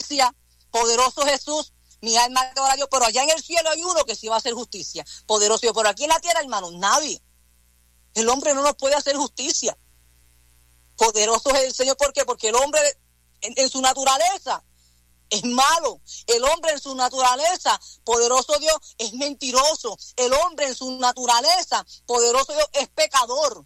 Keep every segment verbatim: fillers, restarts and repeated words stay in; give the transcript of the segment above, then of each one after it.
justicia, poderoso Jesús, mi alma te adora a Dios, pero allá en el cielo hay uno que sí va a hacer justicia, poderoso Dios, pero aquí en la tierra, hermano, nadie. El hombre no nos puede hacer justicia. Poderoso es el Señor, ¿por qué? Porque el hombre en, en su naturaleza es malo. El hombre en su naturaleza, poderoso Dios, es mentiroso. El hombre en su naturaleza, poderoso Dios, es pecador.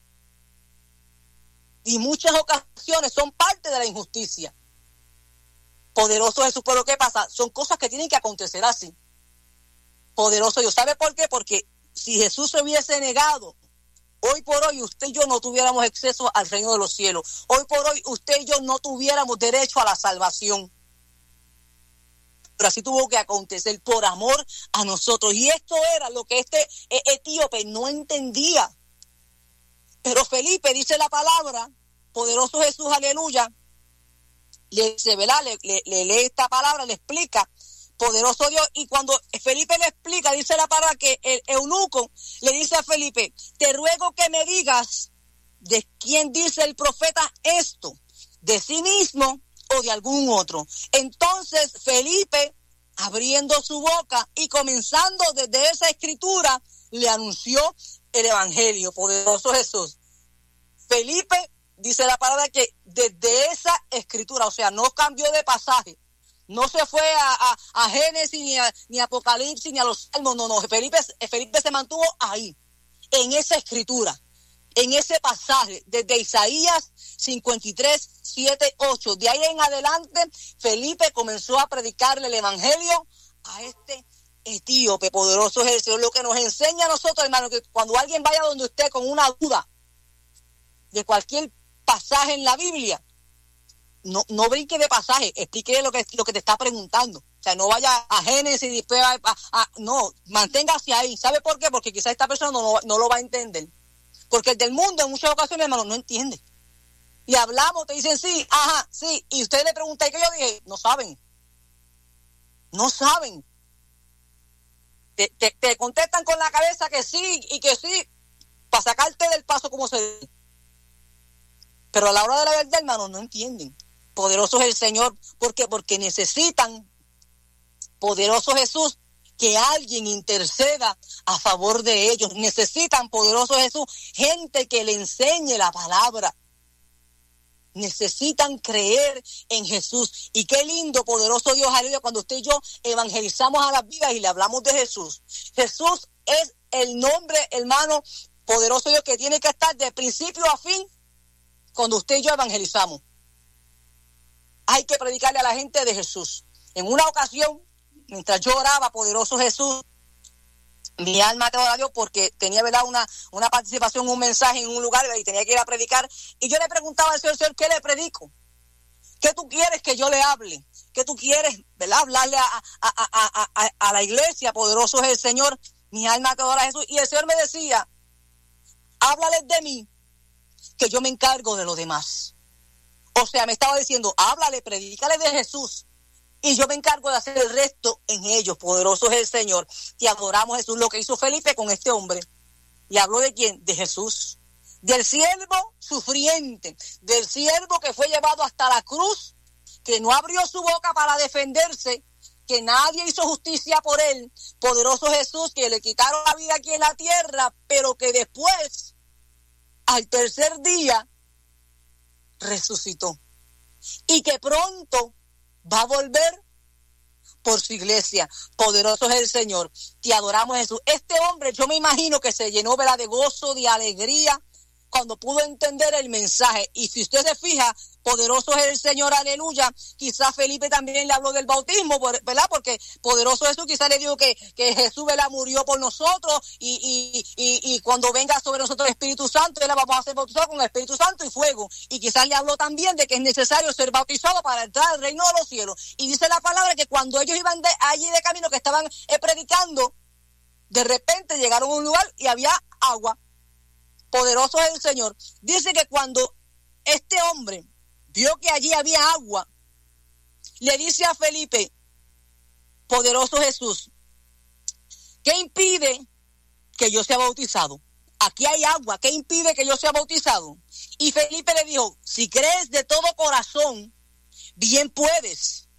Y muchas ocasiones son parte de la injusticia. Poderoso Jesús, pero ¿qué pasa? Son cosas que tienen que acontecer así. Poderoso Dios, ¿sabe por qué? Porque si Jesús se hubiese negado, hoy por hoy usted y yo no tuviéramos acceso al reino de los cielos. Hoy por hoy usted y yo no tuviéramos derecho a la salvación. Pero así tuvo que acontecer por amor a nosotros. Y esto era lo que este etíope no entendía. Pero Felipe, dice la palabra, poderoso Jesús, aleluya, le dice, ¿verdad? Le, le, le lee esta palabra, le explica, poderoso Dios, y cuando Felipe le explica, dice la palabra que el eunuco le dice a Felipe, te ruego que me digas de quién dice el profeta esto, de sí mismo o de algún otro. Entonces Felipe, abriendo su boca y comenzando desde esa escritura, le anunció el evangelio, poderoso Jesús. Felipe, dice la palabra que desde esa escritura, o sea, no cambió de pasaje, no se fue a, a, a Génesis, ni a, ni a Apocalipsis, ni a los Salmos, no, no, Felipe, Felipe se mantuvo ahí, en esa escritura, en ese pasaje, desde Isaías cincuenta y tres, siete, ocho, de ahí en adelante, Felipe comenzó a predicarle el evangelio a este etíope, poderoso es el Señor. Lo que nos enseña a nosotros, hermano, que cuando alguien vaya donde usted con una duda de cualquier pasaje en la Biblia, no, no brinque de pasaje, explique lo que, lo que te está preguntando. O sea, no vaya a Génesis y después a, a, a, no, manténgase ahí. ¿Sabe por qué? Porque quizás esta persona no, no lo va a entender. Porque el del mundo en muchas ocasiones, hermano, no entiende. Y hablamos, te dicen sí, ajá, sí, y usted le pregunta, ¿y qué yo dije? No saben. No saben. Te, te, te contestan con la cabeza que sí y que sí, para sacarte del paso como se dice. Pero a la hora de la verdad, hermano, no entienden. Poderoso es el Señor. ¿Por qué? Porque necesitan, poderoso Jesús, que alguien interceda a favor de ellos. Necesitan, poderoso Jesús, gente que le enseñe la palabra. Necesitan creer en Jesús. Y qué lindo, poderoso Dios, aleluya, cuando usted y yo evangelizamos a las vidas y le hablamos de Jesús. Jesús es el nombre, hermano, poderoso Dios, que tiene que estar de principio a fin cuando usted y yo evangelizamos. Hay que predicarle a la gente de Jesús. En una ocasión, mientras yo oraba, poderoso Jesús, mi alma te adora a Dios, porque tenía, ¿verdad?, una, una participación, un mensaje en un lugar y tenía que ir a predicar. Y yo le preguntaba al Señor, Señor, ¿qué le predico? ¿Qué tú quieres que yo le hable? ¿Qué tú quieres, ¿verdad?, hablarle a, a, a, a, a la iglesia? Poderoso es el Señor, mi alma te adora a Jesús. Y el Señor me decía, háblales de mí, que yo me encargo de los demás. O sea, me estaba diciendo, háblale, predícale de Jesús, y yo me encargo de hacer el resto en ellos. Poderoso es el Señor. Y adoramos a Jesús. Lo que hizo Felipe con este hombre. ¿Y habló de quién? De Jesús. Del siervo sufriente. Del siervo que fue llevado hasta la cruz, que no abrió su boca para defenderse, que nadie hizo justicia por él. Poderoso Jesús, que le quitaron la vida aquí en la tierra, pero que después, al tercer día, resucitó. Y que pronto va a volver por su iglesia. Poderoso es el Señor. Te adoramos, Jesús. Este hombre, yo me imagino que se llenó, ¿verdad?, de gozo, de alegría, cuando pudo entender el mensaje. Y si usted se fija, poderoso es el Señor, aleluya. Quizás Felipe también le habló del bautismo, ¿verdad? Porque poderoso Jesús quizás le dijo que, que Jesús, ¿verdad?, murió por nosotros, y, y, y, y cuando venga sobre nosotros el Espíritu Santo, él vamos a ser bautizados con el Espíritu Santo y fuego. Y quizás le habló también de que es necesario ser bautizado para entrar al reino de los cielos. Y dice la palabra que cuando ellos iban de, allí de camino, que estaban eh, predicando, de repente llegaron a un lugar y había agua. Poderoso es el Señor. Dice que cuando este hombre vio que allí había agua, le dice a Felipe, poderoso Jesús, ¿qué impide que yo sea bautizado? Aquí hay agua, ¿qué impide que yo sea bautizado? Y Felipe le dijo, si crees de todo corazón, bien puedes.